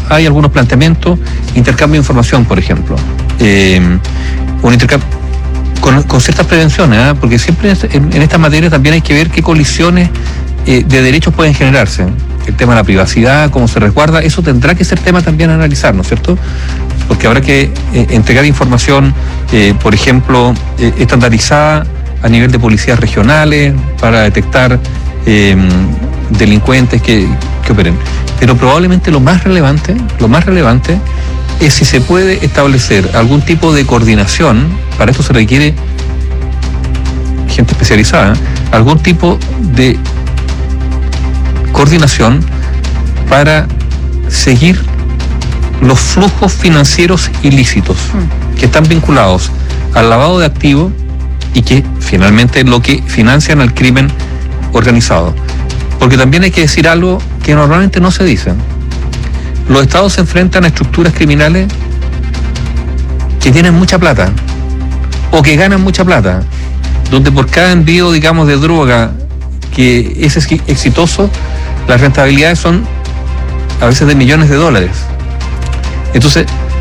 hay algunos planteamientos, intercambio de información, por ejemplo. Un intercambio con ciertas prevenciones, porque siempre en esta materia también hay que ver qué colisiones de derechos pueden generarse. El tema de la privacidad, cómo se resguarda, eso tendrá que ser tema también a analizar, ¿no es cierto? Porque habrá que entregar información, por ejemplo, estandarizada a nivel de policías regionales para detectar delincuentes que operen. Pero probablemente lo más relevante es si se puede establecer algún tipo de coordinación. Para esto se requiere gente especializada, algún tipo de coordinación para seguir los flujos financieros ilícitos que están vinculados al lavado de activos y que finalmente lo que financian al crimen organizado. Porque también hay que decir algo que normalmente no se dice. Los estados se enfrentan a estructuras criminales que tienen mucha plata o que ganan mucha plata, donde por cada envío, digamos, de droga que es exitoso, las rentabilidades son a veces de millones de dólares. Entonces,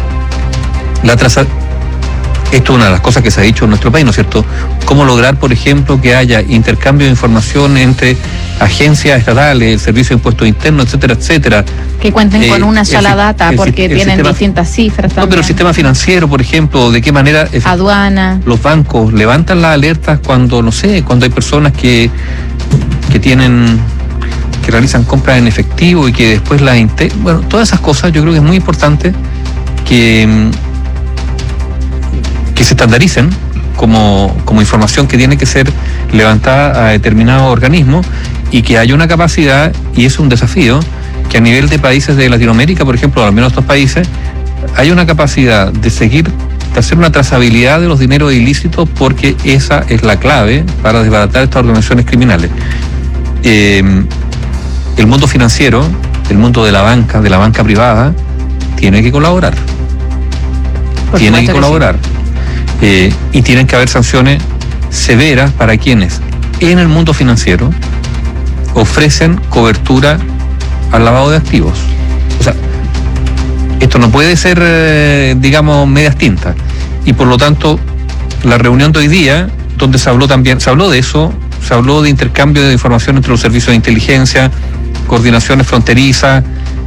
esto es una de las cosas que se ha dicho en nuestro país, ¿no es cierto? ¿Cómo lograr, por ejemplo, que haya intercambio de información entre agencias estatales, el Servicio de Impuestos Internos, etcétera, etcétera? Que cuenten con una sola data, porque tienen distintas cifras también. No, pero el sistema financiero, por ejemplo, ¿de qué manera aduana, los bancos levantan las alertas cuando, no sé, cuando hay personas que realizan compras en efectivo y que después bueno, todas esas cosas yo creo que es muy importante que se estandaricen como información que tiene que ser levantada a determinados organismos y que haya una capacidad, y es un desafío, que a nivel de países de Latinoamérica, por ejemplo, al menos estos países, hay una capacidad de hacer una trazabilidad de los dineros ilícitos, porque esa es la clave para desbaratar estas organizaciones criminales. El mundo financiero, el mundo de la banca privada, tiene que colaborar. Tiene que colaborar. Y tienen que haber sanciones severas para quienes en el mundo financiero ofrecen cobertura al lavado de activos. O sea, esto no puede ser, digamos, medias tintas. Y por lo tanto, la reunión de hoy día, donde se habló de eso, se habló de intercambio de información entre los servicios de inteligencia, coordinaciones fronterizas,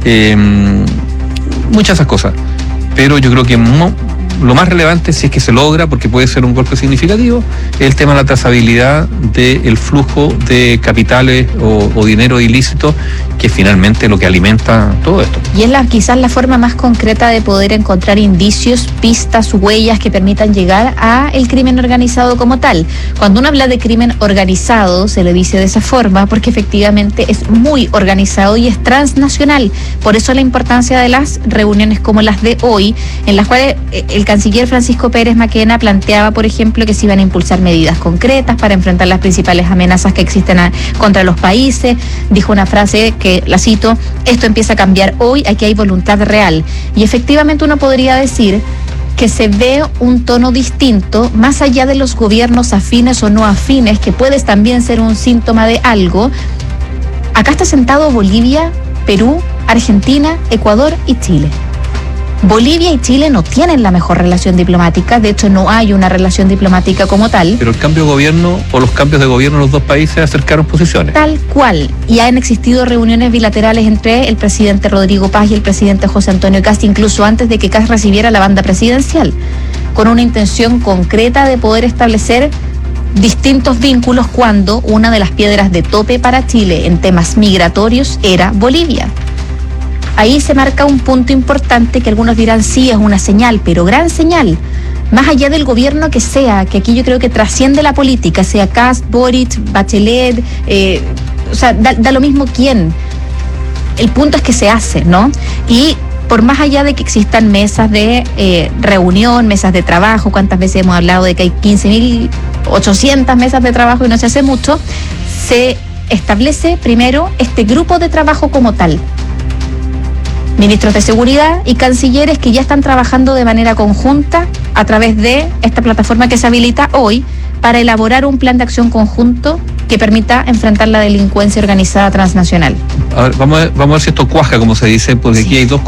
muchas de esas cosas. Pero yo creo que lo más relevante, si es que se logra, porque puede ser un golpe significativo, es el tema de la trazabilidad del flujo de capitales o dinero ilícito, que es finalmente lo que alimenta todo esto. Y es quizás la forma más concreta de poder encontrar indicios, pistas, huellas que permitan llegar a el crimen organizado como tal. Cuando uno habla de crimen organizado, se le dice de esa forma, porque efectivamente es muy organizado y es transnacional. Por eso la importancia de las reuniones como las de hoy, en las cuales el canciller Francisco Pérez Maquena planteaba, por ejemplo, que se iban a impulsar medidas concretas para enfrentar las principales amenazas que existen contra los países. Dijo una frase que, la cito: esto empieza a cambiar hoy, aquí hay voluntad real. Y efectivamente uno podría decir que se ve un tono distinto, más allá de los gobiernos afines o no afines, que puede también ser un síntoma de algo. Acá está sentado Bolivia, Perú, Argentina, Ecuador y Chile. Bolivia y Chile no tienen la mejor relación diplomática, de hecho no hay una relación diplomática como tal. Pero el cambio de gobierno o los cambios de gobierno en los dos países acercaron posiciones. Tal cual, y han existido reuniones bilaterales entre el presidente Rodrigo Paz y el presidente José Antonio Kast, incluso antes de que Kast recibiera la banda presidencial, con una intención concreta de poder establecer distintos vínculos cuando una de las piedras de tope para Chile en temas migratorios era Bolivia. Ahí se marca un punto importante que algunos dirán sí, es una señal, pero gran señal. Más allá del gobierno que sea, que aquí yo creo que trasciende la política, sea Kast, Boric, Bachelet, o sea, da lo mismo quién. El punto es que se hace, ¿no? Y por más allá de que existan mesas de reunión, mesas de trabajo, cuántas veces hemos hablado de que hay 15.800 mesas de trabajo y no se hace mucho, se establece primero este grupo de trabajo como tal. Ministros de Seguridad y cancilleres que ya están trabajando de manera conjunta a través de esta plataforma que se habilita hoy para elaborar un plan de acción conjunto que permita enfrentar la delincuencia organizada transnacional. A ver, vamos a ver si esto cuaja, como se dice, porque sí. Aquí hay dos